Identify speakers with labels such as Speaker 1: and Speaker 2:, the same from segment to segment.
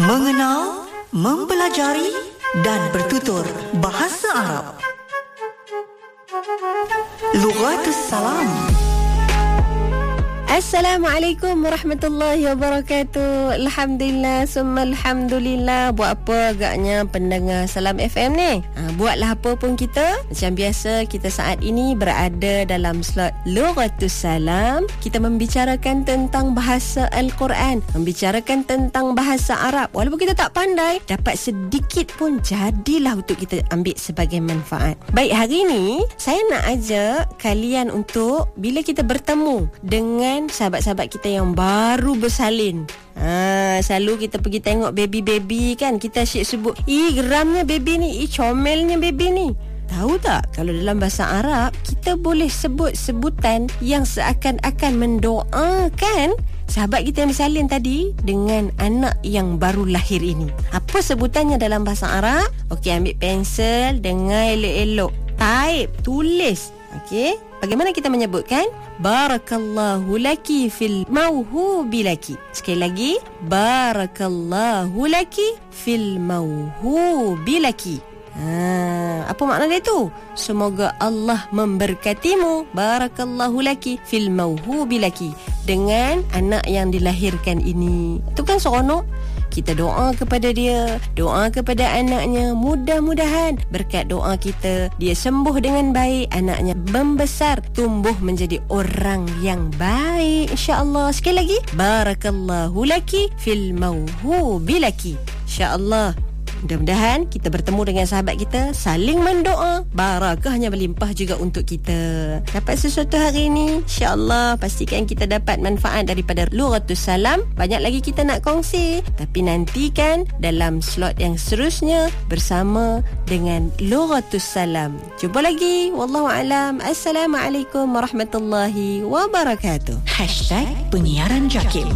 Speaker 1: Mengenal, mempelajari dan bertutur bahasa Arab. Lughatus Salam.
Speaker 2: Assalamualaikum warahmatullahi wabarakatuh. Alhamdulillah, summa alhamdulillah. Buat apa agaknya pendengar Salam FM ni? Buatlah apa pun kita. Macam biasa, kita saat ini berada dalam slot Lughatus Salam. Kita membicarakan tentang bahasa Al-Quran, membicarakan tentang bahasa Arab. Walaupun kita tak pandai, dapat sedikit pun jadilah untuk kita ambil sebagai manfaat. Baik, hari ini saya nak ajak kalian untuk bila kita bertemu dengan sahabat-sahabat kita yang baru bersalin. Selalu kita pergi tengok baby-baby kan, kita asyik sebut, geramnya baby ni, comelnya baby ni. Tahu tak, kalau dalam bahasa Arab kita boleh sebut sebutan yang seakan-akan mendoakan sahabat kita yang bersalin tadi dengan anak yang baru lahir ini. Apa sebutannya dalam bahasa Arab? Okey, ambil pensel, dengar elok-elok, type, tulis. Okey, bagaimana kita menyebutkan? Barakallahu laki fil mauhubi laki. Sekali lagi, barakallahu laki fil mauhubi laki. Apa makna dia tu? Semoga Allah memberkatimu, barakallahu laki fil mauhubi laki, dengan anak yang dilahirkan ini. Itu kan seronok. Kita doa kepada dia, doa kepada anaknya. Mudah-mudahan berkat doa kita, dia sembuh dengan baik, anaknya membesar, tumbuh menjadi orang yang baik, insya-Allah. Sekali lagi, barakallahu laki fil mauhubi laki. Insya-Allah, mudah-mudahan kita bertemu dengan sahabat kita, saling mendoa, barakahnya berlimpah juga untuk kita. Dapat sesuatu hari ini, insya-Allah pastikan kita dapat manfaat daripada Lughatus Salam. Banyak lagi kita nak kongsi, tapi nantikan dalam slot yang seterusnya bersama dengan Lughatus Salam. Jumpa lagi. Wallahu alam. Assalamualaikum warahmatullahi wabarakatuh.
Speaker 1: #Penyiaran Jakim.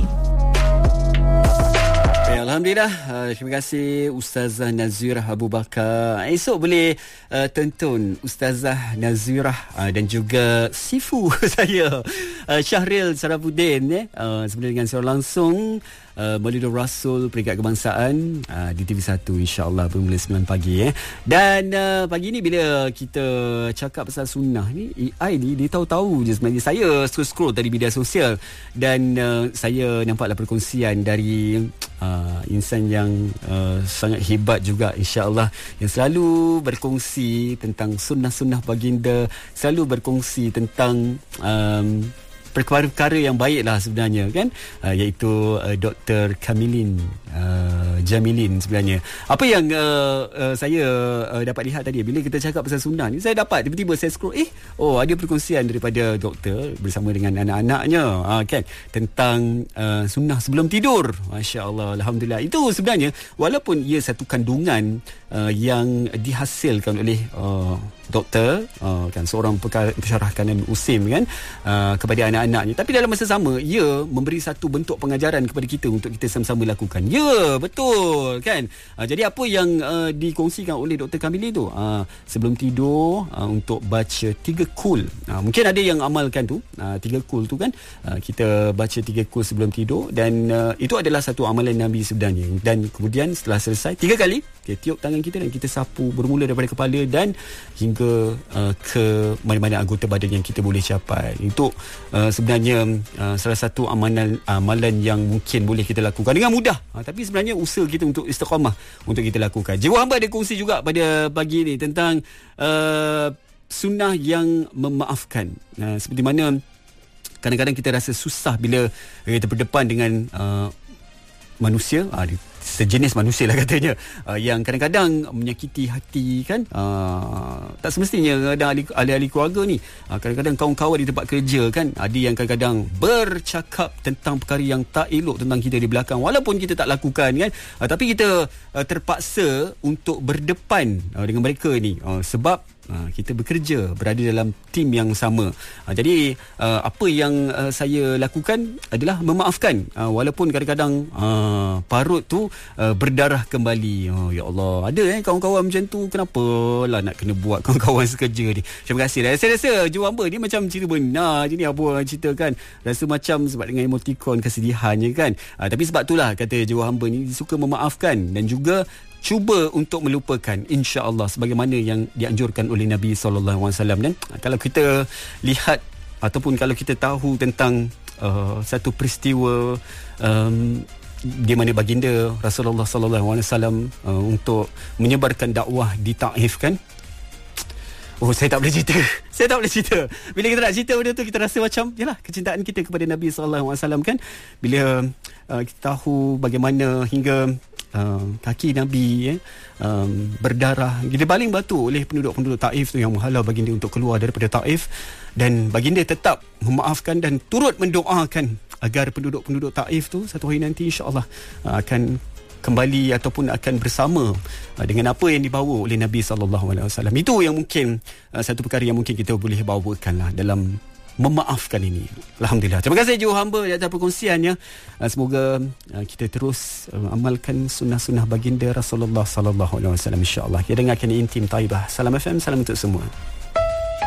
Speaker 3: Alhamdulillah, terima kasih Ustazah Nazirah Abu Bakar. Esok boleh tonton Ustazah Nazirah dan juga Sifu saya Syahril Sarafuddin sebenarnya dengan secara langsung Maulidur Rasul Peringkat Kebangsaan di TV1 insya-Allah bermula 9 pagi Dan pagi ni bila kita cakap pasal sunnah ni, AI ni dia tahu-tahu je sebenarnya. Saya scroll tadi media sosial dan saya nampaklah perkongsian dari insan yang sangat hebat juga insya-Allah, yang selalu berkongsi tentang sunnah-sunnah baginda, selalu berkongsi tentang perkara-perkara yang baiklah sebenarnya kan, iaitu Dr. Kamilin Jamilin sebenarnya. Apa yang saya dapat lihat tadi bila kita cakap pasal sunnah ni, saya dapat tiba-tiba saya scroll, ada perkongsian daripada doktor bersama dengan anak-anaknya kan tentang sunnah sebelum tidur. Masya-Allah, alhamdulillah. Itu sebenarnya walaupun ia satu kandungan yang dihasilkan oleh doktor kan, seorang pensyarah kanan USIM kan, kepada anak-anaknya, tapi dalam masa sama ia memberi satu bentuk pengajaran kepada kita untuk kita sama-sama lakukan. Ya, betul kan. Jadi apa yang dikongsikan oleh Dr. Kamili tu, sebelum tidur untuk baca 3 kul. Mungkin ada yang amalkan tu 3 kul tu kan, kita baca 3 kul sebelum tidur, dan itu adalah satu amalan Nabi sebenarnya. Dan kemudian setelah selesai 3 kali kita tiup tangan kita dan kita sapu, bermula daripada kepala dan hingga ke mana-mana anggota badan yang kita boleh capai. Itu sebenarnya salah satu amalan yang mungkin boleh kita lakukan dengan mudah, tapi sebenarnya usaha kita untuk istiqamah untuk kita lakukan. Jiwa Hamba ada kongsi juga pada pagi ini tentang sunnah yang memaafkan. Seperti mana kadang-kadang kita rasa susah bila kita berdepan dengan manusia, sejenis manusia lah katanya, yang kadang-kadang menyakiti hati kan. Tak semestinya ada ahli-ahli keluarga ni, kadang-kadang kawan-kawan di tempat kerja kan, ada yang kadang-kadang bercakap tentang perkara yang tak elok tentang kita di belakang, walaupun kita tak lakukan kan, tapi kita terpaksa untuk berdepan dengan mereka ni sebab kita bekerja, berada dalam tim yang sama. Jadi apa yang saya lakukan adalah memaafkan, walaupun kadang-kadang parut tu berdarah kembali. Oh ya Allah, ada kawan-kawan macam tu, kenapa lah nak kena buat kawan-kawan sekerja ni. Terima kasih. Saya rasa Joe Hamba ni macam cerita benar je ni, apa orang cerita kan, rasa macam sebab dengan emotikon kesedihannya kan. Tapi sebab itulah kata Joe Hamba ni suka memaafkan dan juga cuba untuk melupakan, insya-Allah sebagaimana yang dianjurkan oleh Nabi SAW. Dan kalau kita lihat ataupun kalau kita tahu tentang satu peristiwa di mana baginda Rasulullah SAW untuk menyebarkan dakwah di Taif kan. Oh, saya tak boleh cerita. Bila kita nak cerita benda tu, kita rasa macam yalah, kecintaan kita kepada Nabi SAW kan. Bila kita tahu bagaimana hingga kaki Nabi berdarah, dibaling batu oleh penduduk-penduduk Taif tu yang menghalau baginda untuk keluar daripada Taif, dan baginda tetap memaafkan dan turut mendoakan agar penduduk-penduduk Taif tu satu hari nanti insya-Allah akan kembali ataupun akan bersama dengan apa yang dibawa oleh Nabi SAW. Itu yang mungkin satu perkara yang mungkin kita boleh bawakanlah dalam memaafkan ini. Alhamdulillah. Terima kasih Joe Hamba di atas perkongsiannya. Semoga kita terus amalkan sunnah-sunnah baginda Rasulullah SAW, insya-Allah. Kita dengarkan Intim Taibah. Salam FM, salam untuk semua.